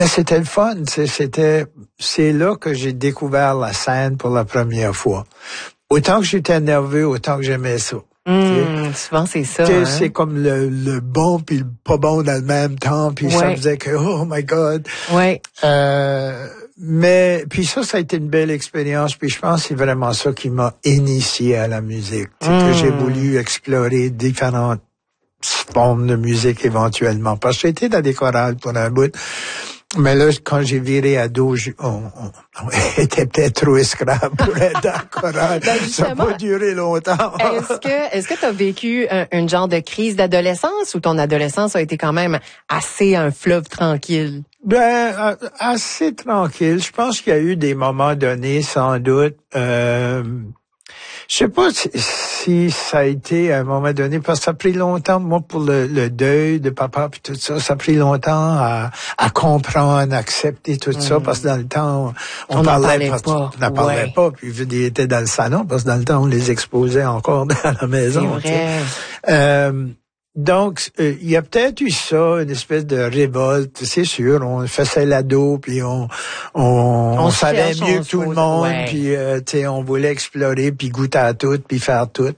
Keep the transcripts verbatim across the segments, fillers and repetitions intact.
Mais c'était le fun, c'était, c'est là que j'ai découvert la scène pour la première fois. Autant que j'étais nerveux, autant que j'aimais ça. Mmh, souvent c'est ça. Hein? C'est comme le, le bon puis le pas bon dans le même temps, puis ouais. Ça faisait que oh my God. Ouais. Euh, mais puis ça, ça a été une belle expérience. Puis je pense que c'est vraiment ça qui m'a initié à la musique, mmh. que j'ai voulu explorer différentes formes de musique éventuellement. Parce que j'étais dans des chorales pour un bout. Mais là, quand j'ai viré ado, je, on, on, on était peut-être trop esclave pour être dans le chorale. Ben ça n'a pas duré longtemps. Est-ce que est-ce que tu as vécu un, une genre de crise d'adolescence ou ton adolescence a été quand même assez un fleuve tranquille? Ben, assez tranquille. Je pense qu'il y a eu des moments donnés, sans doute. Euh, je sais pas si, si ça a été à un moment donné, parce que ça a pris longtemps, moi, pour le, le deuil de papa puis tout ça, ça a pris longtemps à, à comprendre, à accepter tout mmh. ça, parce que dans le temps, on, on parlait, parlait pas. pas. On n'en parlait ouais. pas, puis ils étaient dans le salon, parce que dans le temps, on les exposait encore dans la maison. C'est vrai. Euh, Donc, il euh, y a peut-être eu ça, une espèce de révolte, c'est sûr. On faisait l'ado, puis on on, on, on savait mieux que tout le monde, ouais. puis euh, tu sais, on voulait explorer, puis goûter à tout, puis faire tout.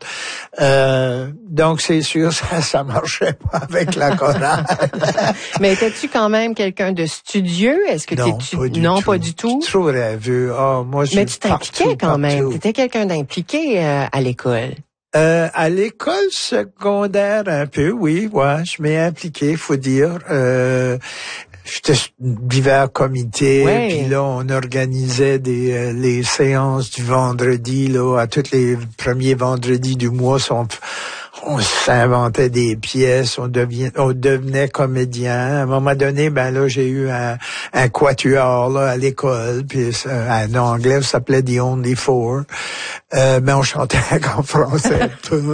Euh, donc, c'est sûr, ça ça marchait pas avec la chorale. Mais étais-tu quand même quelqu'un de studieux? Est-ce que non, tu pas du non tout. pas du tout? Trop rêveux. Oh, moi, je Mais tu t'impliquais partout, quand même. partout. T'étais quelqu'un d'impliqué euh, à l'école. Euh, à l'école secondaire, un peu, oui, ouais, je m'ai impliqué, faut dire. Euh, j'étais divers comités, ouais. Puis là, on organisait des euh, les séances du vendredi, là, à tous les premiers vendredis du mois, on, on s'inventait des pièces, on devient, on devenait comédien. À un moment donné, ben là, j'ai eu un, un quatuor là à l'école, puis en anglais, ça s'appelait The Only Four. Euh, ben on chantait en français.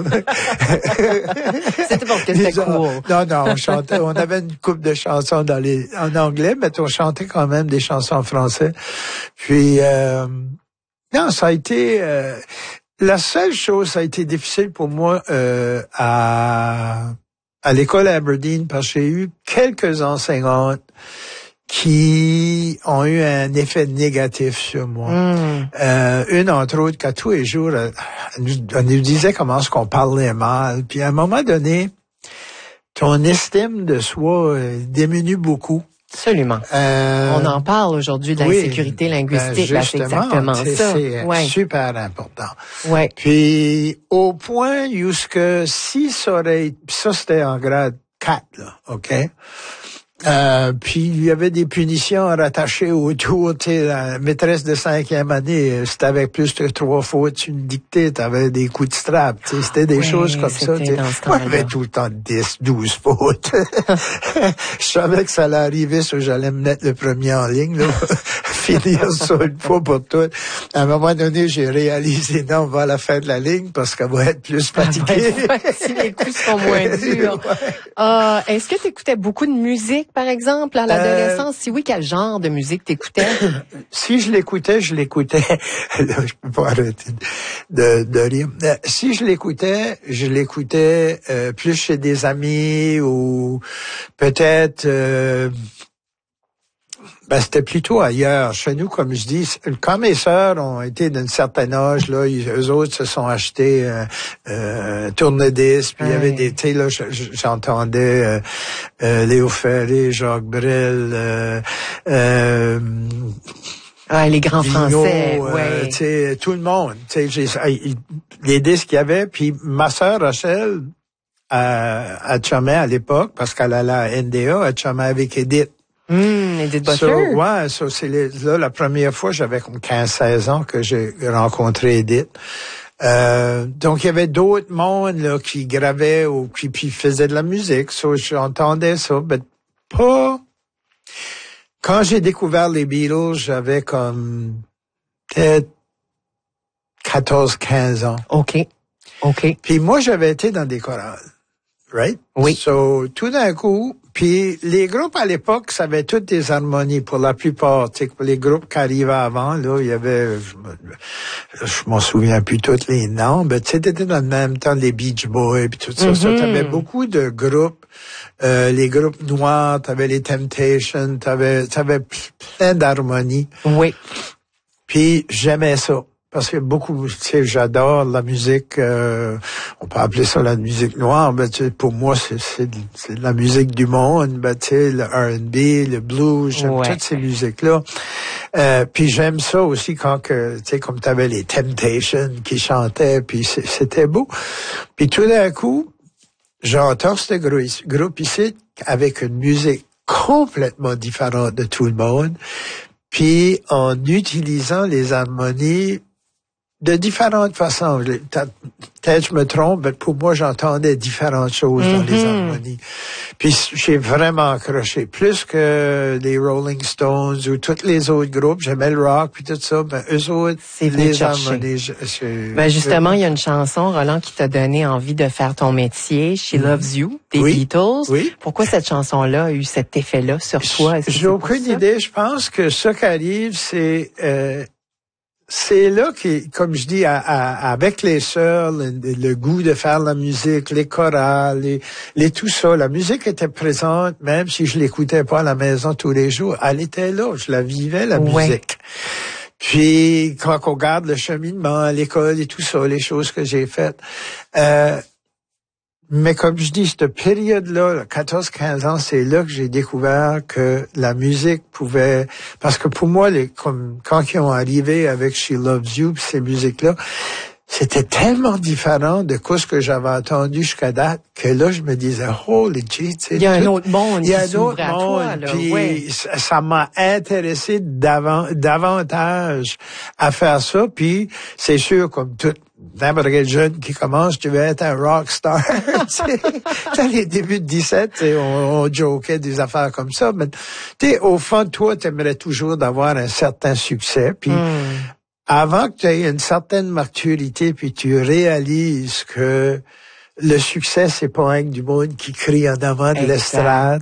C'était parce que c'était cool. Non, non, on chantait. On avait une couple de chansons dans les en anglais, mais on chantait quand même des chansons en français. Puis euh, non, ça a été euh, la seule chose, ça a été difficile pour moi euh, à à l'école à Aberdeen parce que j'ai eu quelques enseignantes qui ont eu un effet négatif sur moi. Mm. Euh, une, entre autres, qu'à tous les jours, elle, elle, nous, elle nous disait comment est-ce qu'on parlait mal. Puis à un moment donné, ton estime de soi euh, diminue beaucoup. Absolument. Euh, On en parle aujourd'hui de l'insécurité oui, linguistique. Ben c'est exactement c'est, ça. C'est ouais. super important. Ouais. Puis au point où ce que si ça aurait... Ça, c'était en grade quatre, là, OK? Euh, puis il y avait des punitions rattachées autour, tu sais, la maîtresse de cinquième année, c'était avec plus de trois fautes, une dictée, t'avais des coups de strap, tu sais, c'était des oui, choses comme ça. Moi, j'avais tout le temps dix, douze fautes. Je savais que ça allait arriver, so j'allais me mettre le premier en ligne, là, finir ça une fois pour toutes. À un moment donné, j'ai réalisé, non, on va à la fin de la ligne parce qu'elle va être plus fatiguée. Si les coups sont moins durs. Euh, est-ce que tu écoutais beaucoup de musique? Par exemple, à l'adolescence, euh, si oui, quel genre de musique t'écoutais? Si je l'écoutais, je l'écoutais. Là, je peux pas arrêter de, de rire. Si je l'écoutais, je l'écoutais euh, plus chez des amis ou peut-être... Euh, ben, c'était plutôt ailleurs. Chez nous, comme je dis, quand mes sœurs ont été d'un certain âge, là, ils, eux autres se sont achetés euh, euh, un tourne-disque, puis il y avait des, tu sais, là, j'entendais euh, euh, Léo Ferré, Jacques Brel, euh, euh, ah, les grands Vigneault, français, euh, ouais. Tu sais, tout le monde, tu sais, les disques qu'il y avait, puis ma sœur Rachel, à, à Chumay à l'époque, parce qu'elle allait à N D A, à Chumay avec Edith. Mmh, Edith Butler. So, ouais, so c'est les, là, la première fois, j'avais comme quinze seize ans que j'ai rencontré Edith. Euh, donc, il y avait d'autres mondes, là, qui gravaient ou qui, puis faisaient de la musique. So, j'entendais ça, mais pas... Quand j'ai découvert les Beatles, j'avais comme peut-être quatorze quinze ans. OK. OK. Puis moi, j'avais été dans des chorales. Right? Oui. So, tout d'un coup, puis les groupes à l'époque, ça avait toutes des harmonies pour la plupart. Tu sais, les groupes qui arrivaient avant, là, il y avait, je, me, je m'en souviens plus tous les noms, mais tu sais, c'était dans le même temps les Beach Boys puis tout ça. Mm-hmm. Ça, t'avais beaucoup de groupes, euh, les groupes noirs, t'avais les Temptations, t'avais, t'avais plein d'harmonies. Oui. Puis j'aimais ça. Parce que beaucoup, tu sais, j'adore la musique, euh, on peut appeler ça la musique noire, mais tu sais, pour moi, c'est, c'est, de, c'est de la musique du monde, ben, tu sais, le R and B, le blues, j'aime ouais. toutes ces musiques-là. Euh, puis j'aime ça aussi quand que, tu sais, comme t'avais les Temptations qui chantaient, puis c'était beau. Puis tout d'un coup, j'entends ce groupe, groupe ici avec une musique complètement différente de tout le monde, puis en utilisant les harmonies de différentes façons. Peut-être je me trompe, mais pour moi, j'entendais différentes choses mm-hmm. dans les harmonies. Puis j'ai vraiment accroché. Plus que les Rolling Stones ou tous les autres groupes. J'aimais le rock puis tout ça, mais eux autres, c'est les harmonies. Je, je, ben justement, il y a une chanson, Roland, qui t'a donné envie de faire ton métier, She mm-hmm. Loves You, des oui. Beatles. Oui. Pourquoi cette chanson-là a eu cet effet-là sur toi? J'ai aucune idée. Je pense que ce qui arrive, c'est... Euh, c'est là que, comme je dis, à, à, avec les sœurs, le, le goût de faire la musique, les chorales, les, les tout ça, la musique était présente, même si je l'écoutais pas à la maison tous les jours, elle était là, je la vivais, la ouais. musique. Puis, quand on regarde le cheminement à l'école et tout ça, les choses que j'ai faites, euh, mais comme je dis, cette période-là, quatorze quinze ans, c'est là que j'ai découvert que la musique pouvait... Parce que pour moi, les, comme, quand ils ont arrivé avec She Loves You, ces musiques-là, c'était tellement différent de ce que j'avais entendu jusqu'à date que là, je me disais, holy gee, tu sais. Il y a un autre monde il y a qui un autre s'ouvre monde, à toi, là. Puis ouais. ça, ça m'a intéressé davant, davantage à faire ça. Puis c'est sûr, comme tout n'importe quel jeune qui commence, tu veux être un rock star. Dans les débuts de dix-sept, on, on jokait des affaires comme ça, mais tu au fond de toi, tu aimerais toujours d'avoir un certain succès. Puis mm. avant que tu aies une certaine maturité, puis tu réalises que le succès, c'est pas un du monde qui crie en avant de exact. l'estrade,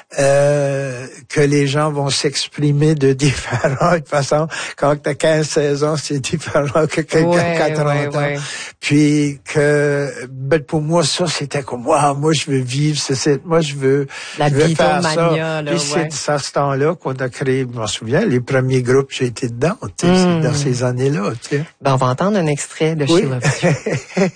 euh, que les gens vont s'exprimer de différentes façons. Quand t'as quinze seize ans, c'est différent que quelqu'un ouais, qui a trente ouais, ans. Ouais. Puis que, ben, pour moi, ça, c'était comme, wow, moi, je veux vivre, c'est, c'est moi, je veux, La je veux faire ça. Là, Puis ouais. c'est à ce temps-là qu'on a créé, je m'en souviens, les premiers groupes, j'ai été dedans, tu sais, mm. dans ces années-là, tu sais. Ben, on va entendre un extrait de oui. She Loves You.